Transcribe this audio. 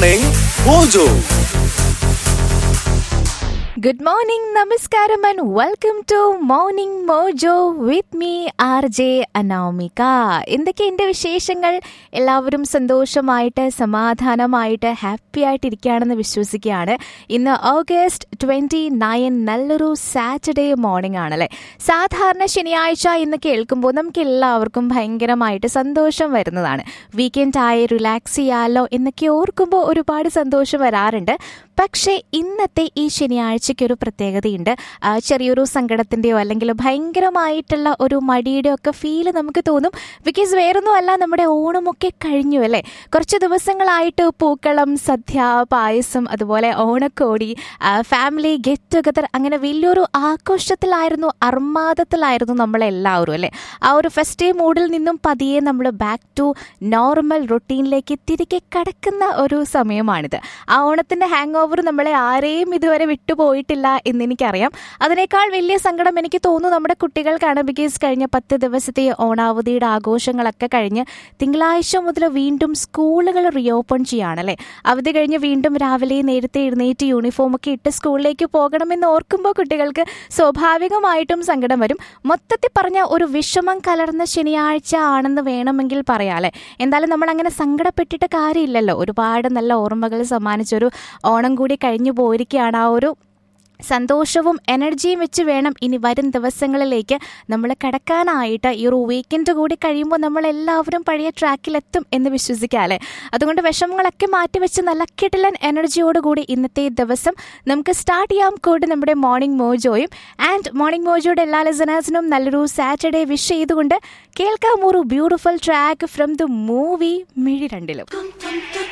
Morning Mojo. Good morning, namaskaram and welcome to Morning Mojo with me RJ Anamika. എന്തൊക്കെയുണ്ട് വിശേഷങ്ങൾ? എല്ലാവരും സന്തോഷമായിട്ട് സമാധാനമായിട്ട് ഹാപ്പി ആയിട്ട് ഇരിക്കുകയാണെന്ന് വിശ്വസിക്കുകയാണ്. ഇന്ന് ഓഗസ്റ്റ് 29 നല്ലൊരു സാറ്റർഡേ മോർണിംഗ് ആണല്ലേ. സാധാരണ ശനിയാഴ്ച എന്ന് കേൾക്കുമ്പോൾ നമുക്ക് എല്ലാവർക്കും ഭയങ്കരമായിട്ട് സന്തോഷം വരുന്നതാണ്. വീക്കെൻഡ് ആയി റിലാക്സ് ചെയ്യാമല്ലോ എന്നൊക്കെ ഓർക്കുമ്പോൾ ഒരുപാട് സന്തോഷം വരാറുണ്ട്. പക്ഷേ ഇന്നത്തെ ഈ ശനിയാഴ്ചയ്ക്കൊരു പ്രത്യേകതയുണ്ട്. ചെറിയൊരു സങ്കടത്തിൻ്റെയോ അല്ലെങ്കിൽ ഭയങ്കരമായിട്ടുള്ള ഒരു മടിയുടെയോ ഒക്കെ ഫീല് നമുക്ക് തോന്നും. ബിക്കോസ് വേറൊന്നും അല്ല, നമ്മുടെ ഓണമൊക്കെ കഴിഞ്ഞു അല്ലേ. കുറച്ച് ദിവസങ്ങളായിട്ട് പൂക്കളം, സദ്യ, പായസം, അതുപോലെ ഓണക്കോടി, ഫാമിലി ഗെറ്റ് ടുഗദർ, അങ്ങനെ വലിയൊരു ആഘോഷത്തിലായിരുന്നു, അർമാദത്തിലായിരുന്നു നമ്മളെല്ലാവരും അല്ലേ. ആ ഒരു ഫെസ്റ്റീവ് മൂഡിൽ നിന്നും പതിയെ നമ്മൾ ബാക്ക് ടു നോർമൽ റൊട്ടീനിലേക്ക് തിരികെ കടക്കുന്ന ഒരു സമയമാണിത്. ആ ഓണത്തിൻ്റെ ഹാങ് ഓവർ നമ്മളെ ആരെയും ഇതുവരെ വിട്ടുപോയിട്ടില്ല എന്നെനിക്കറിയാം. അതിനേക്കാൾ വലിയ സങ്കടം എനിക്ക് തോന്നുന്നു നമ്മുടെ കുട്ടികൾക്കാണ്. ബിക്കോസ് കഴിഞ്ഞ 10 ദിവസത്തെ ഓണാവധിയുടെ ആഘോഷങ്ങളൊക്കെ കഴിഞ്ഞ് തിങ്കളാഴ്ച മുതൽ വീണ്ടും സ്കൂളുകൾ റീഓപ്പൺ ചെയ്യുകയാണല്ലേ. അവധി കഴിഞ്ഞ് വീണ്ടും രാവിലെ നേരത്തെ എഴുന്നേറ്റ് യൂണിഫോമൊക്കെ ഇട്ട് സ്കൂളിലേക്ക് പോകണമെന്ന് ഓർക്കുമ്പോൾ കുട്ടികൾക്ക് സ്വാഭാവികമായിട്ടും സങ്കടം വരും. മൊത്തത്തിൽ പറഞ്ഞ ഒരു വിഷമം കലർന്ന ശനിയാഴ്ച ആണെന്ന് വേണമെങ്കിൽ പറയാം അല്ലേ. എന്തായാലും നമ്മൾ അങ്ങനെ സങ്കടപ്പെട്ടിട്ട് കാര്യമില്ലല്ലോ. ഒരുപാട് നല്ല ഓർമ്മകൾ സമ്മാനിച്ചൊരു ഓണം കൂടി കഴിഞ്ഞു പോയിരിക്കുകയാണ്. ആ ഒരു സന്തോഷവും എനർജിയും വെച്ച് വേണം ഇനി വരും ദിവസങ്ങളിലേക്ക് നമ്മൾ കടക്കാനായിട്ട്. ഈ ഒരു വീക്കെൻഡ് കൂടി കഴിയുമ്പോൾ നമ്മളെല്ലാവരും പഴയ ട്രാക്കിലെത്തും എന്ന് വിശ്വസിക്കാമല്ലേ. അതുകൊണ്ട് വിഷമങ്ങളൊക്കെ മാറ്റിവെച്ച് നല്ല കിടിലൻ എനർജിയോടുകൂടി ഇന്നത്തെ ദിവസം നമുക്ക് സ്റ്റാർട്ട് ചെയ്യാം. കൂടി നമ്മുടെ മോർണിംഗ് മോജോയും ആൻഡ് മോർണിംഗ് മോജോയുടെ എല്ലാ ലിസണേഴ്സിനും നല്ലൊരു സാറ്റർഡേ വിഷ് ചെയ്തുകൊണ്ട് കേൾക്കാം ഒരു beautiful track from the movie മിഴി രണ്ടിലും.